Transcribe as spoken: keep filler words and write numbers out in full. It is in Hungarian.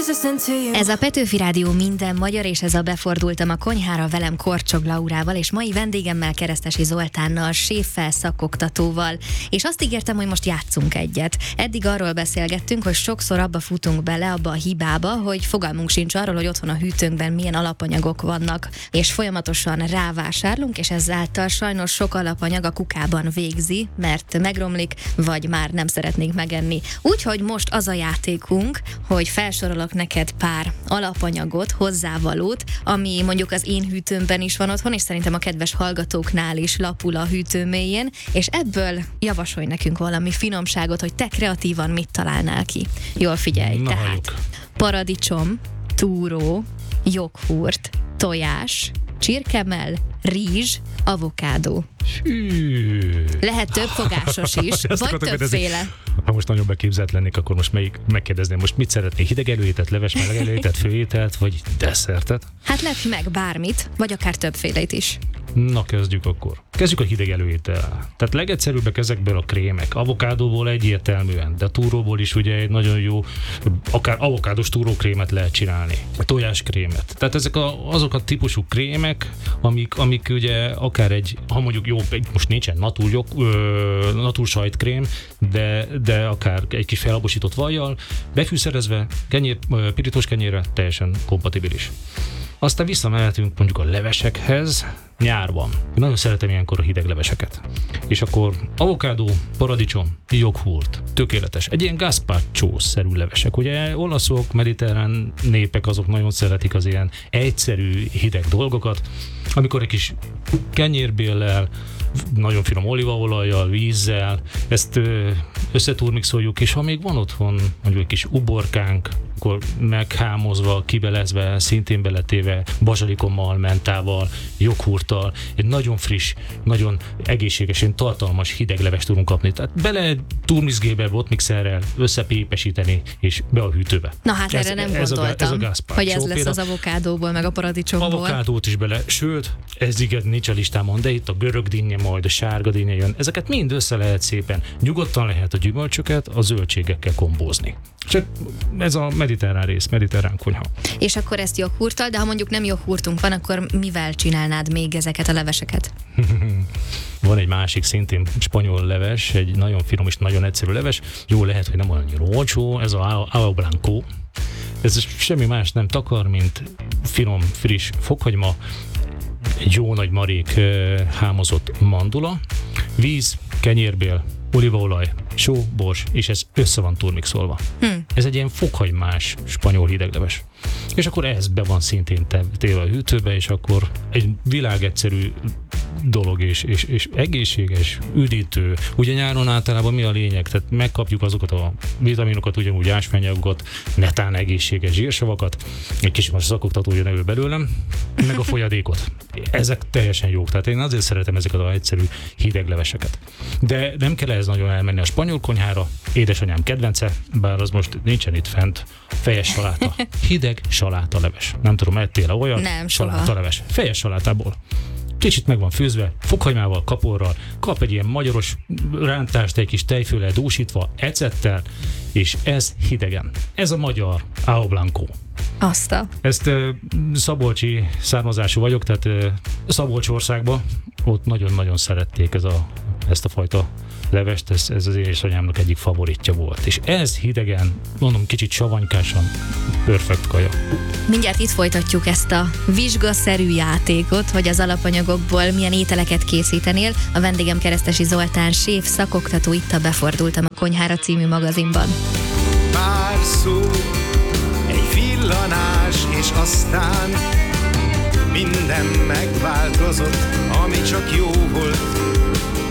Ez a Petőfi Rádió minden magyar, és ez a Befordultam a konyhára, velem Korcsog Laurával, és mai vendégemmel Keresztesi Zoltánnal, séffel, szakoktatóval. És azt ígértem, hogy most játszunk egyet. Eddig arról beszélgettünk, hogy sokszor abba futunk bele, abba a hibába, hogy fogalmunk sincs arról, hogy otthon a hűtőnkben milyen alapanyagok vannak, és folyamatosan rávásárlunk, és ezáltal sajnos sok alapanyag a kukában végzi, mert megromlik, vagy már nem szeretnénk megenni. Úgyhogy most az a játékunk, hogy felsorolok neked pár alapanyagot, hozzávalót, ami mondjuk az én hűtőmben is van otthon, és szerintem a kedves hallgatóknál is lapul a hűtő mélyén, és ebből javasolj nekünk valami finomságot, hogy te kreatívan mit találnál ki. Jól figyelj, Na, tehát halljuk. paradicsom, túró, joghurt, tojás, csirkemell, rizs, avokádó. Hű. Lehet többfogásos is, Ezt vagy akartam kérdezni. többféle. Ha most nagyon beképzelt lennék, akkor most melyik megkérdezném, most mit szeretnék? Hideg előételt, leves meleg előételt, főételt, vagy desszertet? Hát lepj meg bármit, vagy akár többfélét is. Na, kezdjük akkor. Kezdjük a hideg előétel. Tehát legegyszerűbbek ezekből a krémek. Avokádóból egyértelműen, de túróból is ugye egy nagyon jó, akár avokádos túrókrémet lehet csinálni. Tojáskrémet. Tehát ezek a, azok a típusú krémek, amik, amik ugye akár egy, ha mondjuk jó, most nincsen natur, jog, ö, natur sajtkrém, de, de akár egy kis felhabosított vajjal, befűszerezve, kenyér, pirítós kenyérre teljesen kompatibilis. Aztán visszamehetünk mondjuk a levesekhez nyárban. Én nagyon szeretem ilyenkor a hideg leveseket. És akkor avokádó, paradicsom, joghurt. Tökéletes. Egy ilyen gazpacho-szerű levesek. Ugye olaszok, mediterrán népek, azok nagyon szeretik az ilyen egyszerű hideg dolgokat. Amikor egy kis kenyérbéllel, nagyon finom olívaolajjal, vízzel, ezt összeturmixoljuk, és ha még van otthon mondjuk egy kis uborkánk, akkor meghámozva, kibelezve, szintén beletéve bazsalikommal, mentával, joghurttal, egy nagyon friss, nagyon egészségesen tartalmas hideg levest tudunk kapni. Tehát bele turmixgébe, botmixerrel összepépesíteni, és be a hűtőbe. Na hát ez, erre nem ez gondoltam, a, ez a hogy ez lesz az avokádóból, meg a paradicsomból. Avokádót is bele, sőt, ez igaz, nincs a listámon, de itt a görög dinnye, majd a sárga dinnye jön. Ezeket mind össze lehet szépen. Nyugodtan lehet a gyümölcsöket a zöldségekkel kombózni. Csak ez a mediterrán rész, mediterrán konyha. És akkor ezt joghurttal, de ha mondjuk nem joghurtunk van, akkor mivel csinálnád még ezeket a leveseket? Van egy másik szintén spanyol leves, egy nagyon finom és nagyon egyszerű leves. Jó, lehet, hogy nem olyan olcsó, ez a ao blanco. Ez semmi más nem takar, mint finom, friss fokhagyma, egy jó nagy marék hámozott mandula, víz, kenyérbél, olívaolaj, só, bors, és ez össze van turmixolva. Hm. Ez egy ilyen fokhagymás spanyol hidegleves. És akkor ez be van szintén téve a hűtőbe, és akkor egy világegyszerű dolog, és, és, és egészséges, üdítő. Ugye nyáron általában mi a lényeg? Tehát megkapjuk azokat a vitaminokat, ugyanúgy ásványanyagokat, netán egészséges zsírsavakat, egy kis most szakoktató jön elő belőlem, meg a folyadékot. Ezek teljesen jók. Tehát én azért szeretem ezeket az egyszerű hidegleveseket. De nem kell ez nagyon elmenni a spanyol konyhára. Édesanyám kedvence, bár az most nincsen itt fent, fejes saláta. Hideg saláta leves. Nem tudom, ettél-e olyat? Nem, saláta leves. Fejes salátából. Kicsit meg van főzve, fokhagymával, kaporral, kap egy ilyen magyaros rántást, egy kis tejfővel dúsítva, ecettel, és ez hidegen. Ez a magyar ao blanco. Azt a... Ezt uh, szabolcsi származású vagyok, tehát uh, Szabolcsországban ott nagyon-nagyon szerették ez a, ezt a fajta levest, ez, ez az édesanyámnak egyik favoritja volt. És ez hidegen, mondom, kicsit savanykássan, perfekt kaja. Mindjárt itt folytatjuk ezt a vizsgaszerű játékot, hogy az alapanyagokból milyen ételeket készítenél. A vendégem Keresztesi Zoltán, séf, szakoktató, itt a Befordultam a konyhára című magazinban. Pár szó, egy villanás, és aztán minden megváltozott, ami csak jó volt.